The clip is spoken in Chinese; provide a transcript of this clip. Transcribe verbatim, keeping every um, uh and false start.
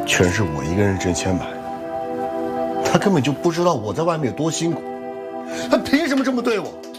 全是我一个人挣钱买的。他根本就不知道我在外面有多辛苦，他凭什么这么对我？